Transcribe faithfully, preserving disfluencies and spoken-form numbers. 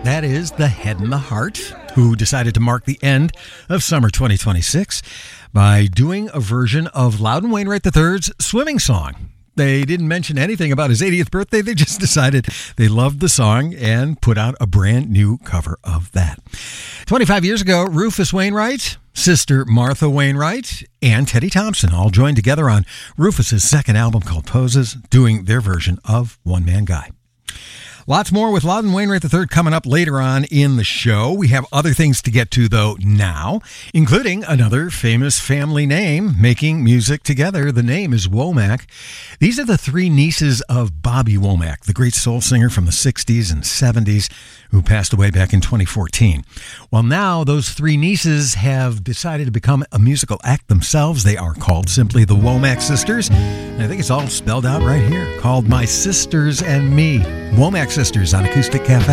That is The Head and the Heart, who decided to mark the end of summer twenty twenty-six by doing a version of Loudon Wainwright the third's Swimming Song. They didn't mention anything about his eightieth birthday. They just decided they loved the song and put out a brand new cover of that. twenty-five years ago, Rufus Wainwright, sister Martha Wainwright, and Teddy Thompson all joined together on Rufus's second album called Poses, doing their version of One Man Guy. Lots more with Loudon Wainwright the third coming up later on in the show. We have other things to get to, though, now, including another famous family name making music together. The name is Womack. These are the three nieces of Bobby Womack, the great soul singer from the sixties and seventies, who passed away back in twenty fourteen. Well, now those three nieces have decided to become a musical act themselves. They are called simply the Womack Sisters. And I think it's all spelled out right here, called My Sisters and Me. Womack Sisters on Acoustic Cafe.